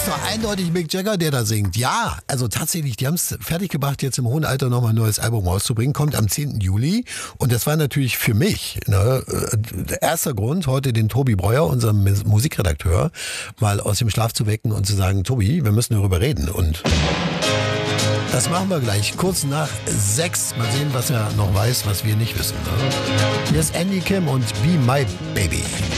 ist doch eindeutig Mick Jagger, der da singt. Ja, also tatsächlich, die haben es fertiggebracht, jetzt im hohen Alter nochmal ein neues Album rauszubringen. Kommt am 10. Juli. Und das war natürlich für mich der erste Grund, heute den Tobi Breuer, unseren Musikredakteur, mal aus dem Schlaf zu wecken und zu sagen, Tobi, wir müssen darüber reden. Und das machen wir gleich, kurz nach 6. Mal sehen, was er noch weiß, was wir nicht wissen. Hier ist Andy Kim und Be My Baby.